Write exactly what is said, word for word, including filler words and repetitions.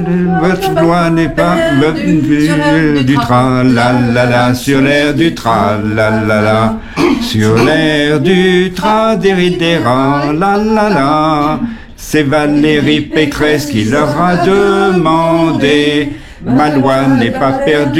Votre loi n'est pas du, du tra la la la sur l'air du tra la la la sur l'air du tra déridéra la la la. C'est Valérie Pécresse qui leur a demandé. Ma loi n'est pas perdue.